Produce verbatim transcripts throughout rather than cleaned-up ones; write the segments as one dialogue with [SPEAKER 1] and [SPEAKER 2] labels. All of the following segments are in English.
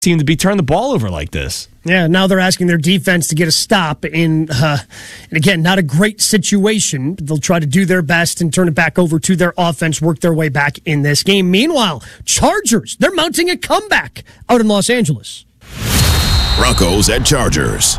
[SPEAKER 1] team to be turning the ball over like this.
[SPEAKER 2] Yeah, now they're asking their defense to get a stop in, uh, and again, not a great situation. They'll try to do their best and turn it back over to their offense, work their way back in this game. Meanwhile, Chargers, they're mounting a comeback out in Los Angeles.
[SPEAKER 3] Broncos at Chargers.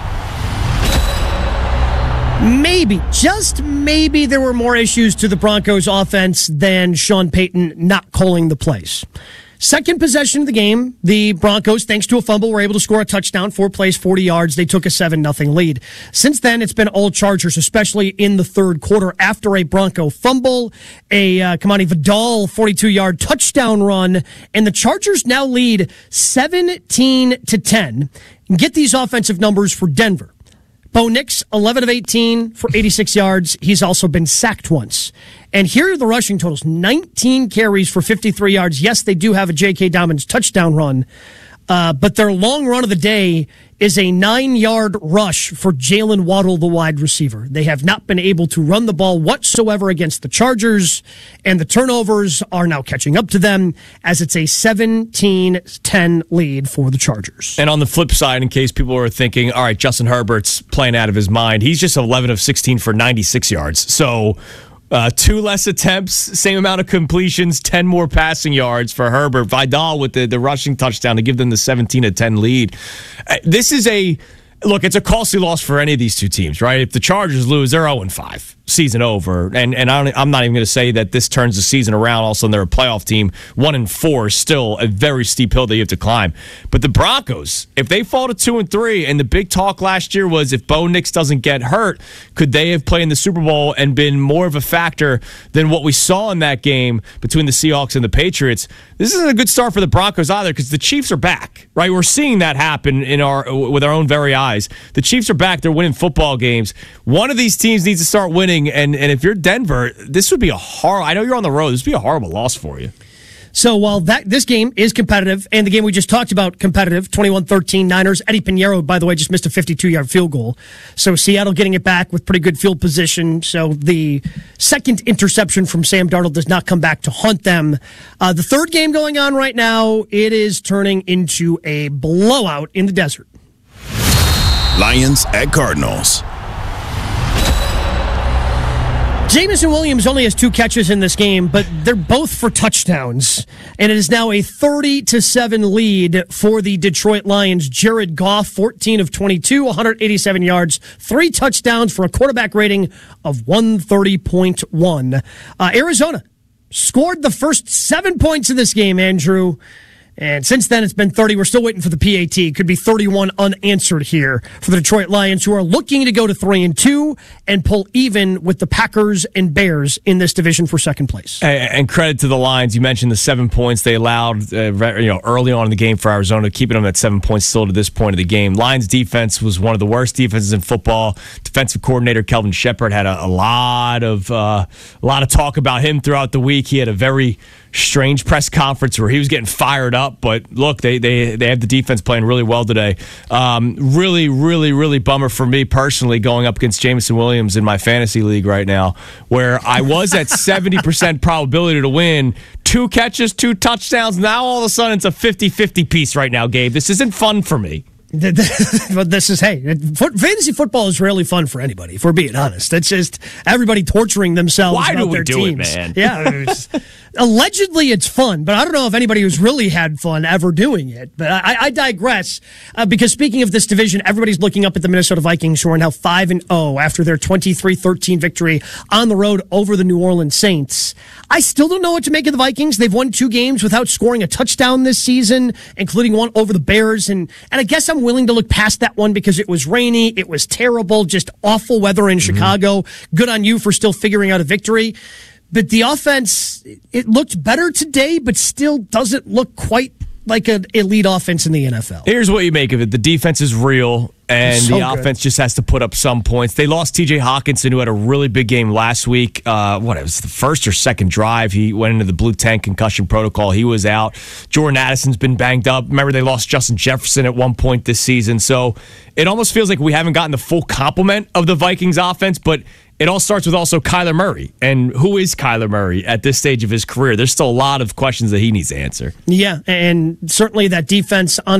[SPEAKER 2] Maybe, just maybe, there were more issues to the Broncos offense than Sean Payton not calling the plays. Second possession of the game, the Broncos, thanks to a fumble, were able to score a touchdown, four plays, forty yards. They took a seven nothing lead. Since then, it's been all Chargers, especially in the third quarter after a Bronco fumble, a uh, Kamani Vidal forty-two-yard touchdown run, and the Chargers now lead seventeen to ten. Get these offensive numbers for Denver. Bo Nix, eleven of eighteen for eighty-six yards. He's also been sacked once. And here are the rushing totals. nineteen carries for fifty-three yards. Yes, they do have a J K. Dobbins touchdown run, uh, but their long run of the day is a nine-yard rush for Jalen Waddle, the wide receiver. They have not been able to run the ball whatsoever against the Chargers, and the turnovers are now catching up to them as it's a seventeen ten lead for the Chargers.
[SPEAKER 1] And on the flip side, in case people are thinking, all right, Justin Herbert's playing out of his mind, he's just eleven of sixteen for ninety-six yards. So Uh, two less attempts, same amount of completions, ten more passing yards for Herbert. Vidal with the, the rushing touchdown to give them the seventeen to ten lead. Uh, this is a, look, it's a costly loss for any of these two teams, right? If the Chargers lose, they're oh and five. Season over. And and I don't, I'm not even going to say that this turns the season around. Also, they're a playoff team. One and four is still a very steep hill that you have to climb. But the Broncos, if they fall to two and three, and the big talk last year was if Bo Nix doesn't get hurt, could they have played in the Super Bowl and been more of a factor than what we saw in that game between the Seahawks and the Patriots? This isn't a good start for the Broncos either because the Chiefs are back, right? We're seeing that happen in our with our own very eyes. The Chiefs are back. They're winning football games. One of these teams needs to start winning. And and if you're Denver, this would be a horrible. I know you're on the road. This would be a horrible loss for you.
[SPEAKER 2] So while that this game is competitive, and the game we just talked about competitive, twenty-one thirteen Niners, Eddie Pinheiro, by the way, just missed a fifty-two-yard field goal. So Seattle getting it back with pretty good field position. So the second interception from Sam Darnold does not come back to haunt them. Uh, the third game going on right now, it is turning into a blowout in the desert.
[SPEAKER 3] Lions at Cardinals.
[SPEAKER 2] Jameson Williams only has two catches in this game, but they're both for touchdowns. And it is now a thirty to seven lead for the Detroit Lions. Jared Goff, fourteen of twenty-two, one hundred eighty-seven yards, three touchdowns for a quarterback rating of one thirty point one. Uh, Arizona scored the first seven points of this game, Andrew. And since then, it's been thirty. We're still waiting for the P A T. Could be thirty-one unanswered here for the Detroit Lions, who are looking to go to three and two and pull even with the Packers and Bears in this division for second place.
[SPEAKER 1] And credit to the Lions. You mentioned the seven points they allowed, uh, you know, early on in the game for Arizona, keeping them at seven points still to this point of the game. Lions defense was one of the worst defenses in football. Defensive coordinator Kelvin Shepard had a, a lot of uh, a lot of talk about him throughout the week. He had a very strange press conference where he was getting fired up, but look, they they they have the defense playing really well today. Um, really, really, really bummer for me personally going up against Jameson Williams in my fantasy league right now, where I was at seventy percent probability to win. Two catches, two touchdowns. Now all of a sudden it's a fifty-fifty piece right now, Gabe. This isn't fun for me.
[SPEAKER 2] But this is, hey, fantasy football is rarely fun for anybody, if we're being honest. It's just everybody torturing themselves.
[SPEAKER 1] Why
[SPEAKER 2] about
[SPEAKER 1] do we
[SPEAKER 2] their
[SPEAKER 1] do
[SPEAKER 2] teams.
[SPEAKER 1] it, man?
[SPEAKER 2] Yeah, it's, allegedly it's fun, but I don't know if anybody who's really had fun ever doing it. But I, I digress, uh, because speaking of this division, everybody's looking up at the Minnesota Vikings, who are now five and oh after their twenty-three thirteen victory on the road over the New Orleans Saints. I still don't know what to make of the Vikings. They've won two games without scoring a touchdown this season, including one over the Bears. And, and I guess I'm willing to look past that one because it was rainy, it was terrible, just awful weather in mm-hmm. Chicago. Good on you for still figuring out a victory. But the offense, it looked better today, but still doesn't look quite like an elite offense in the N F L.
[SPEAKER 1] Here's what you make of it. The defense is real, and
[SPEAKER 2] so
[SPEAKER 1] the
[SPEAKER 2] good.
[SPEAKER 1] offense just has to put up some points. They lost T J Hawkinson, who had a really big game last week. Uh, what, it was the first or second drive. He went into the blue tent concussion protocol. He was out. Jordan Addison's been banged up. Remember, they lost Justin Jefferson at one point this season. So it almost feels like we haven't gotten the full complement of the Vikings offense, but it all starts with also Kyler Murray. And who is Kyler Murray at this stage of his career? There's still a lot of questions that he needs to answer.
[SPEAKER 2] Yeah, and certainly that defense on